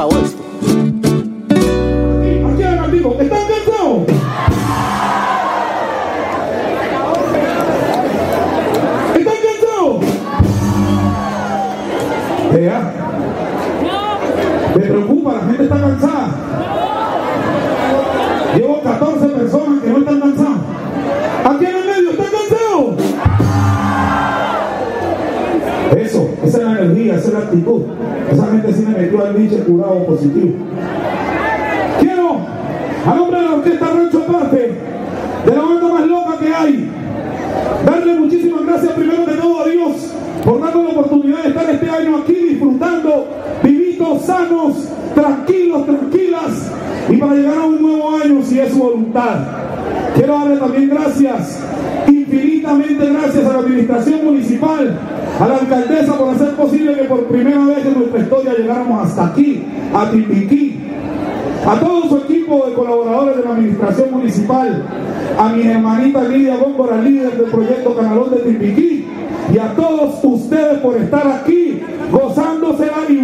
esto. Aquí hagan amigo, ¿están cansados? ¿Están cansados? Vea, me preocupa, la gente está cansada. Llevo 14 personas que no están cansadas. Aquí en el medio, ¿están cansados? Eso, esa es la energía, esa es la actitud. Esa gente sí me metió al bicho curado positivo. Quiero, a nombre de la orquesta Rancho Aparte, de la banda más loca que hay, darle muchísimas gracias primero que todo a Dios por darnos la oportunidad de estar este año aquí disfrutando, vivitos, sanos, tranquilos, tranquilas, y para llegar a un nuevo año si es su voluntad. Quiero darle también gracias, infinitamente gracias a la administración municipal, a la alcaldesa por hacer posible que por primera vez en nuestra historia llegáramos hasta aquí, a Timbiquí, a todo su equipo de colaboradores de la administración municipal, a mi hermanita Lidia Góngora, líder del proyecto Canalón de Timbiquí, y a todos ustedes por estar aquí gozándose la libertad